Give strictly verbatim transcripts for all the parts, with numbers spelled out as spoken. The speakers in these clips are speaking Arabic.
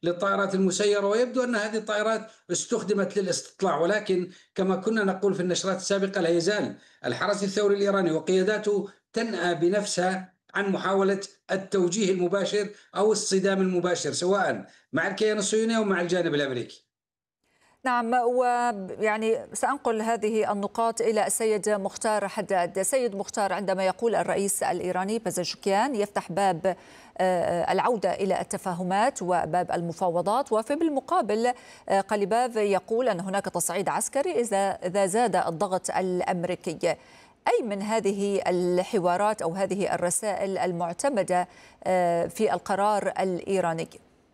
للطائرات المسيرة، ويبدو أن هذه الطائرات استخدمت للاستطلاع. ولكن كما كنا نقول في النشرات السابقة، لا يزال الحرس الثوري الإيراني وقياداته تنأى بنفسها عن محاولة التوجيه المباشر أو الصدام المباشر، سواء مع الكيان الصهيوني أو مع الجانب الأمريكي. نعم، ويعني سأنقل هذه النقاط إلى السيد مختار حداد. سيد مختار، عندما يقول الرئيس الإيراني بزشكيان يفتح باب العودة إلى التفاهمات وباب المفاوضات، وفي بالمقابل قليباف يقول أن هناك تصعيد عسكري إذا إذا زاد الضغط الأمريكي. أي من هذه الحوارات أو هذه الرسائل المعتمدة في القرار الإيراني؟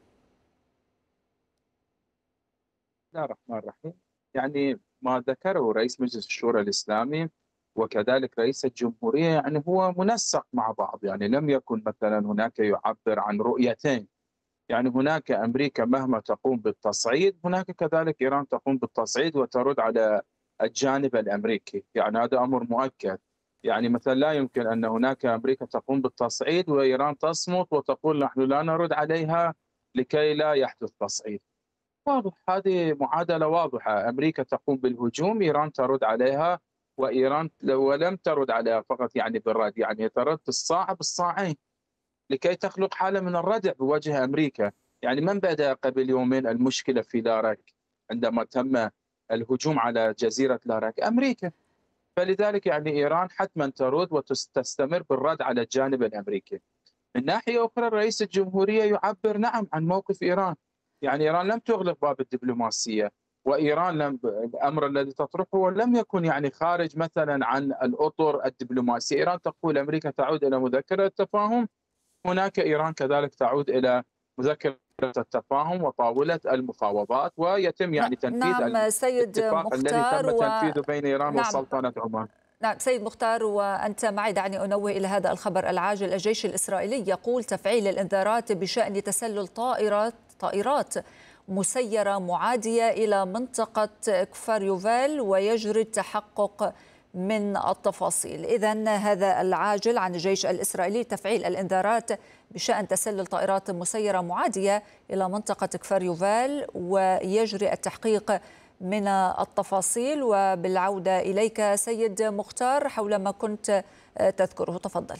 بسم الله الرحمن الرحيم. يعني ما ذكره رئيس مجلس الشورى الإسلامي وكذلك رئيس الجمهورية يعني هو منسق مع بعض، يعني لم يكن مثلا هناك يعبر عن رؤيتين. يعني هناك أمريكا مهما تقوم بالتصعيد، هناك كذلك إيران تقوم بالتصعيد وترد على الجانب الأمريكي، يعني هذا أمر مؤكد. يعني مثلا لا يمكن أن هناك أمريكا تقوم بالتصعيد وإيران تصمت وتقول نحن لا نرد عليها لكي لا يحدث تصعيد. واضح، هذه معادلة واضحة. أمريكا تقوم بالهجوم، إيران ترد عليها، وإيران ولم ترد عليها فقط يعني بالرد، يعني ترد الصاع بالصاعين لكي تخلق حالة من الردع بوجه أمريكا. يعني من بدأ قبل يومين المشكلة في لاراك عندما تم الهجوم على جزيرة لاراك؟ أمريكا. فلذلك يعني إيران حتما ترد وتستمر بالرد على الجانب الأمريكي. من ناحية أخرى رئيس الجمهورية يعبر نعم عن موقف إيران. يعني إيران لم تغلق باب الدبلوماسية، وإيران لم الأمر الذي تطرحه لم يكن يعني خارج مثلا عن الأطر الدبلوماسية. إيران تقول أمريكا تعود إلى مذكرة التفاهم، هناك إيران كذلك تعود إلى مذكرة التفاهم وطاولة المفاوضات، ويتم يعني تنفيذ نعم سيد الاتفاق الذي مختار. تم و... تنفيذه بين إيران نعم وسلطنة عمان. نعم سيد مختار، وأنت معي، دعني أنوه إلى هذا الخبر العاجل. الجيش الإسرائيلي يقول تفعيل الإنذارات بشأن تسلل طائرات طائرات مسيرة معادية إلى منطقة كفار يوفال، ويجري التحقق من التفاصيل. إذن هذا العاجل عن الجيش الإسرائيلي تفعيل الإنذارات بشأن تسلل طائرات مسيرة معادية إلى منطقة كفار يوفال، ويجري التحقيق من التفاصيل. وبالعودة إليك سيد مختار حول ما كنت تذكره، تفضل.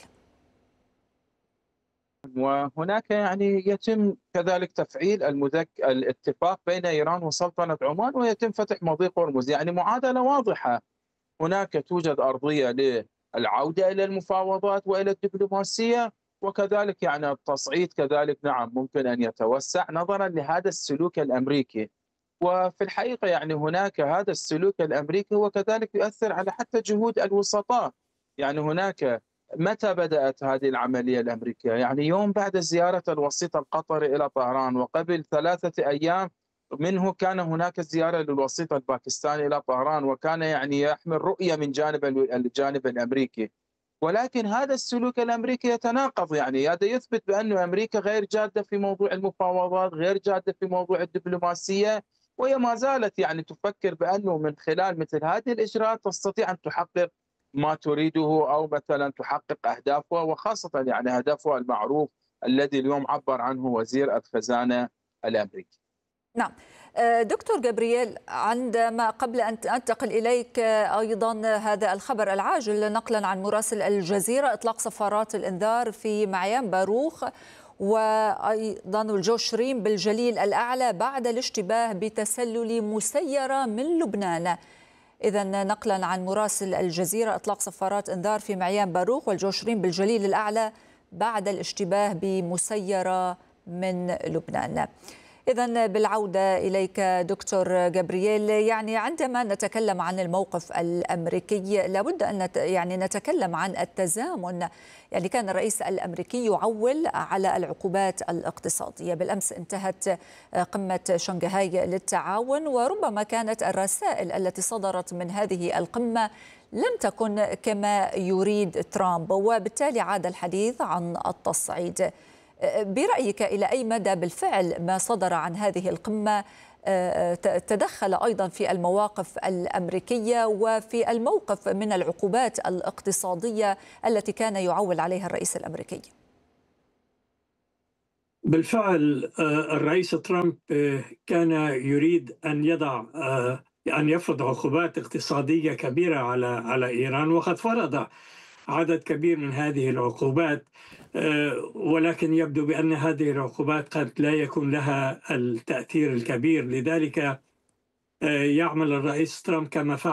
وهناك يعني يتم كذلك تفعيل المذك... الاتفاق بين إيران وسلطنة عمان، ويتم فتح مضيق هرمز. يعني معادلة واضحة، هناك توجد أرضية للعودة إلى المفاوضات وإلى الدبلوماسية، وكذلك يعني التصعيد كذلك نعم ممكن أن يتوسع نظرا لهذا السلوك الأمريكي. وفي الحقيقة يعني هناك هذا السلوك الأمريكي هو كذلك يؤثر على حتى جهود الوسطاء. يعني هناك متى بدأت هذه العملية الأمريكية؟ يعني يوم بعد زيارة الوسيط القطري إلى طهران، وقبل ثلاثة أيام منه كان هناك زيارة للوسيط الباكستاني إلى طهران، وكان يعني يحمل رؤية من جانب الجانب الأمريكي. ولكن هذا السلوك الأمريكي يتناقض، يعني هذا يثبت بأن أمريكا غير جادة في موضوع المفاوضات، غير جادة في موضوع الدبلوماسية، وهي ما زالت يعني تفكر بأنه من خلال مثل هذه الإجراءات تستطيع أن تحقق ما تريده، أو مثلا تحقق أهدافها، وخاصة يعني هدفها المعروف الذي اليوم عبر عنه وزير الخزانة الأمريكي. نعم دكتور جابرييل، عندما قبل أن أنتقل إليك أيضا هذا الخبر العاجل نقلا عن مراسل الجزيرة، إطلاق صفارات الإنذار في معيان باروخ وأيضا الجوشرين بالجليل الأعلى بعد الاشتباه بتسلل مسيرة من لبنان. إذا نقلا عن مراسل الجزيرة، إطلاق صفارات إنذار في معيان باروخ والجوشرين بالجليل الأعلى بعد الاشتباه بمسيرة من لبنان. إذن بالعودة إليك دكتور جابرييل، يعني عندما نتكلم عن الموقف الأمريكي لابد أن يعني نتكلم عن التزامن. يعني كان الرئيس الأمريكي يعول على العقوبات الاقتصادية. بالأمس انتهت قمة شنغهاي للتعاون، وربما كانت الرسائل التي صدرت من هذه القمة لم تكن كما يريد ترامب، وبالتالي عاد الحديث عن التصعيد. برأيك إلى أي مدى بالفعل ما صدر عن هذه القمة تدخل أيضا في المواقف الأمريكية وفي الموقف من العقوبات الاقتصادية التي كان يعول عليها الرئيس الأمريكي؟ بالفعل الرئيس ترامب كان يريد أن يضع أن يفرض عقوبات اقتصادية كبيرة على على إيران، وقد فرض عدد كبير من هذه العقوبات، ولكن يبدو بأن هذه العقوبات قد لا يكون لها التأثير الكبير. لذلك يعمل الرئيس ترامب كما فعل